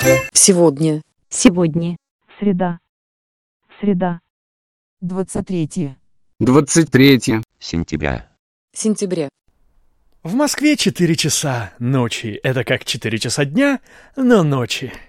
Сегодня. Сегодня. Среда. Среда. 23. 23 сентября. Сентября. В Москве 4 часа ночи. Это как 4 часа дня, но ночи.